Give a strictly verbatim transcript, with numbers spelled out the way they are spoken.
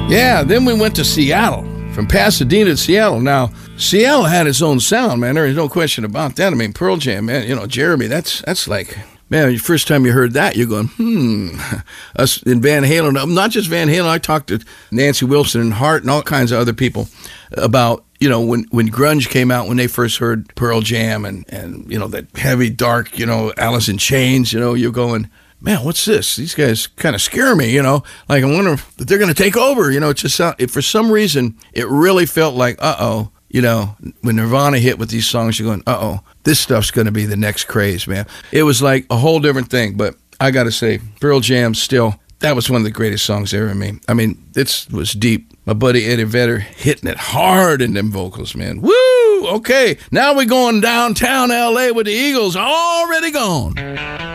Yeah, then we went to Seattle. From Pasadena to Seattle. Now, Seattle had its own sound, man. There is no question about that. I mean, Pearl Jam, man, you know, Jeremy, that's that's like, man, the first time you heard that, you're going, hmm. Us in Van Halen, not just Van Halen, I talked to Nancy Wilson and Hart and all kinds of other people about, you know, when, when grunge came out, when they first heard Pearl Jam and, and, you know, that heavy, dark, you know, Alice in Chains, you know, you're going, man, what's this? These guys kind of scare me, you know? Like, I wonder if they're going to take over, you know? It just sound, it, for some reason, it really felt like, uh-oh, you know, when Nirvana hit with these songs, you're going, uh-oh, this stuff's going to be the next craze, man. It was like a whole different thing, but I got to say, Pearl Jam still, that was one of the greatest songs ever made. I mean, this was deep. My buddy Eddie Vedder hitting it hard in them vocals, man. Woo! Okay, now we're going downtown L A with the Eagles already gone.